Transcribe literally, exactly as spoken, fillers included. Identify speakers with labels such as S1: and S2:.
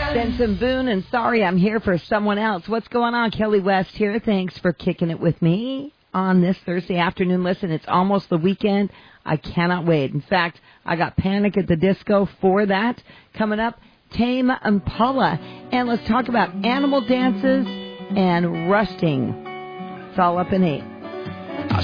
S1: Benson Boone, and sorry I'm here for someone else. What's going on? Kelly West here. Thanks for kicking it with me on this Thursday afternoon. Listen, it's almost the weekend. I cannot wait. In fact, I got Panic at the Disco for that. Coming up, Tame Impala. And let's talk about animal dances and rusting. It's all up in eight.